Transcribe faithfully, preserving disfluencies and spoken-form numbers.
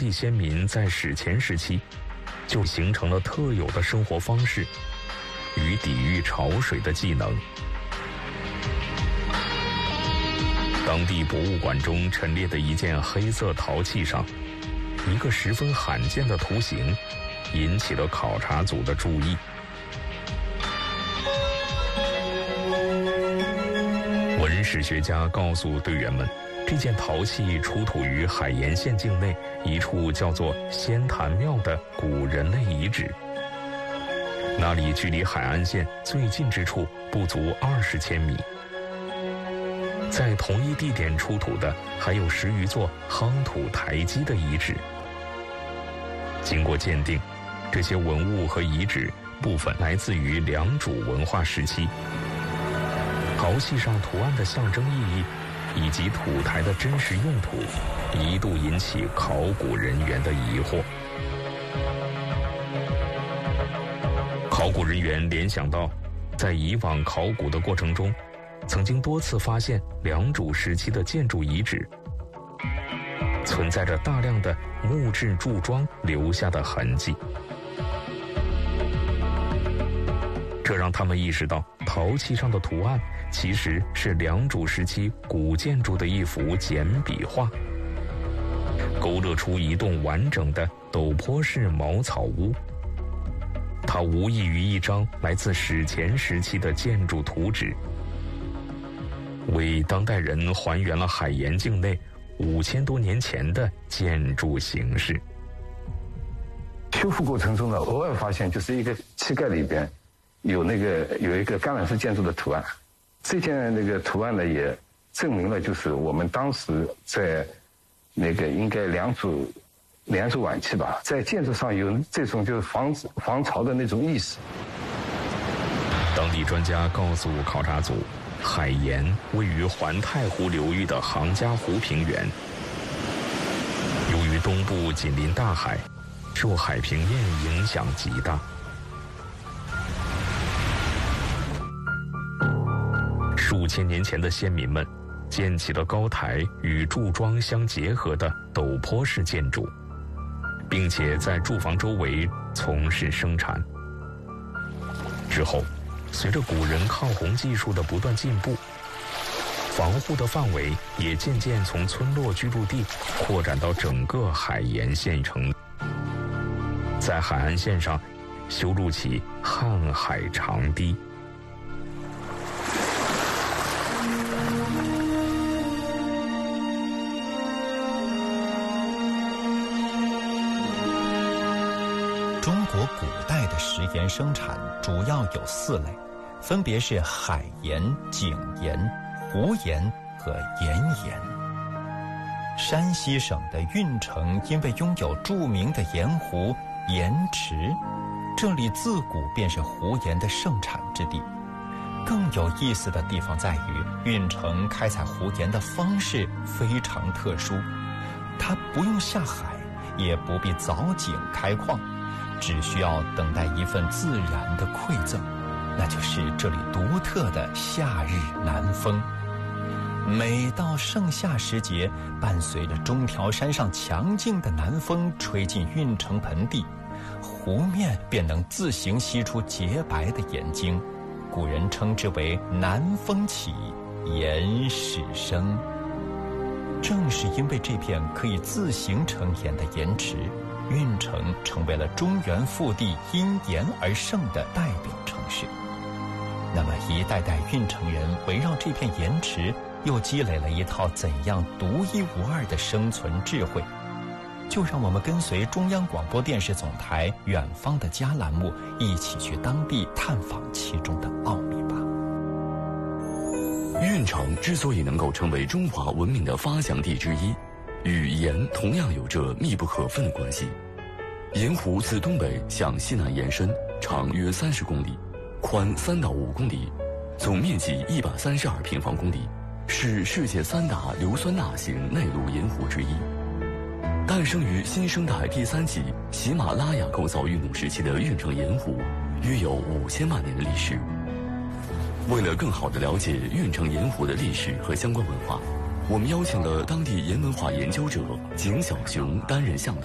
地先民在史前时期就形成了特有的生活方式与抵御潮水的技能。当地博物馆中陈列的一件黑色陶器上，一个十分罕见的图形引起了考察组的注意。文史学家告诉队员们，这件陶器出土于海盐县境内一处叫做仙坛庙的古人类遗址，那里距离海岸线最近之处不足二十千米。在同一地点出土的还有十余座夯土台基的遗址。经过鉴定，这些文物和遗址部分来自于良渚文化时期。陶器上图案的象征意义以及土台的真实用途，一度引起考古人员的疑惑。考古人员联想到，在以往考古的过程中，曾经多次发现良渚时期的建筑遗址存在着大量的木质柱桩留下的痕迹，这让他们意识到陶器上的图案其实是良渚时期古建筑的一幅简笔画，勾勒出一栋完整的陡坡式茅草屋。它无异于一张来自史前时期的建筑图纸，为当代人还原了海盐境内五千多年前的建筑形式。 修复过程中呢，偶尔发现就是一个漆盖里边有那个有一个橄榄式建筑的图案，这件那个图案呢也证明了就是我们当时在那个应该良渚良渚晚期吧，在建筑上有这种就是防防潮的那种意识。 当地专家告诉考察组，海盐位于环太湖流域的杭嘉湖平原，由于东部紧邻大海，受海平面影响极大。数千年前的先民们建起了高台与柱桩相结合的陡坡式建筑，并且在住房周围从事生产。之后，随着古人抗洪技术的不断进步，防护的范围也渐渐从村落居住地扩展到整个海盐县城，在海岸线上修筑起瀚海长堤。 中国古代的食盐生产主要有四类，分别是海盐、井盐、湖盐和盐盐。山西省的运城因为拥有著名的盐湖盐池，这里自古便是湖盐的盛产之地。更有意思的地方在于，运城开采湖盐的方式非常特殊，它不用下海，也不必凿井开矿，只需要等待一份自然的馈赠，那就是这里独特的夏日南风。每到盛夏时节，伴随着中条山上强劲的南风吹进运城盆地，湖面便能自行吸出洁白的盐精，古人称之为南风起，盐始生。正是因为这片可以自行成盐的盐池，运城成为了中原腹地因盐而盛的代表城市。那么一代代运城人围绕这片盐池，又积累了一套怎样独一无二的生存智慧？就让我们跟随中央广播电视总台远方的家栏目，一起去当地探访其中的奥秘吧。 运城之所以能够成为中华文明的发祥地之一，与盐同样有着密不可分的关系。盐湖自东北向西南延伸，长约三十公里，宽三到五公里，总面积一百三十二平方公里，是世界三大硫酸钠型内陆盐湖之一。诞生于新生代第三纪喜马拉雅构造运动时期的运城盐湖，约有五千万年的历史。为了更好地了解运城盐湖的历史和相关文化，我们邀请了当地盐文化研究者景小雄担任向导。